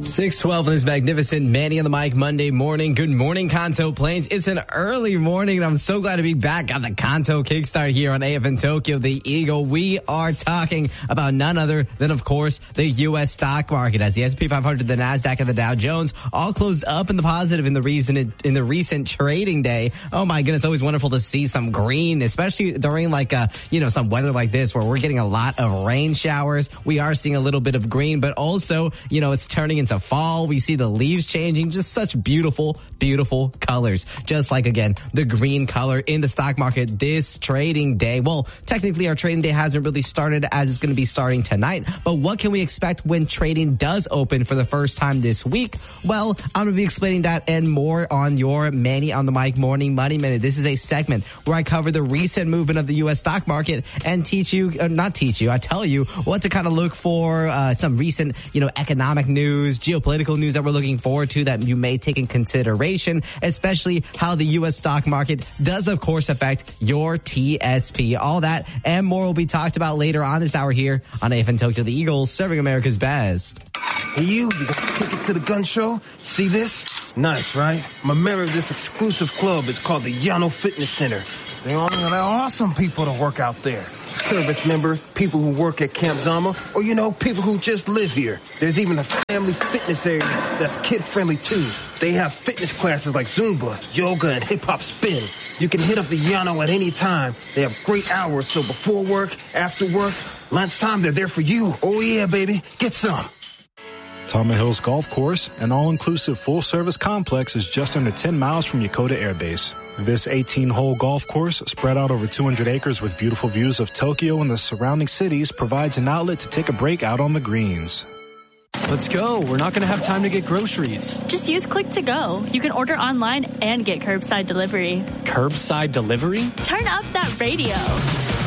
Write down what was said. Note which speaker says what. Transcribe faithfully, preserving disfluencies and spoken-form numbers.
Speaker 1: six twelve on this magnificent Manny on the mic Monday morning. Good morning, Kanto Plains. It's an early morning, and I'm so glad to be back on the Kanto Kickstart here on A F N Tokyo, the Eagle. We are talking about none other than, of course, the U S stock market, as the S and P five hundred, the NASDAQ, and the Dow Jones all closed up in the positive in the recent in the recent trading day. Oh my goodness, always wonderful to see some green, especially during like uh you know some weather like this where we're getting a lot of rain showers. We are seeing a little bit of green, but also you know it's turning into fall. We see the leaves changing, just such beautiful, beautiful colors. Just like, again, the green color in the stock market this trading day. Well, technically our trading day hasn't really started, as it's going to be starting tonight. But what can we expect when trading does open for the first time this week? Well, I'm going to be explaining that and more on your Manny on the Mic Morning Money Minute. This is a segment where I cover the recent movement of the U S stock market and teach you, uh, not teach you, I tell you what to kind of look for, uh, some recent, you know, economic news, geopolitical news that we're looking forward to that you may take in consideration, especially how the U S stock market does, of course, affect your T S P. All that and more will be talked about later on this hour here on A F N Tokyo, the Eagles, serving America's best.
Speaker 2: Hey, you, you got tickets to the gun show? See this? Nice, right? I'm a member of this exclusive club. It's called the Yano Fitness Center. They're awesome people to work out there. Service member, people who work at Camp Zama, or, you know, people who just live here. There's even a family fitness area that's kid-friendly, too. They have fitness classes like Zumba, yoga, and hip-hop spin. You can hit up the Yano at any time. They have great hours, so before work, after work, lunchtime, they're there for you. Oh, yeah, baby. Get some.
Speaker 3: Tama Hills Golf Course, an all-inclusive full-service complex, is just under ten miles from Yokota Air Base. This eighteen-hole golf course, spread out over two hundred acres with beautiful views of Tokyo and the surrounding cities, provides an outlet to take a break out on the greens.
Speaker 4: Let's go. We're not going to have time to get groceries.
Speaker 5: Just use Click to Go. You can order online and get curbside delivery.
Speaker 4: Curbside delivery?
Speaker 5: Turn up that radio.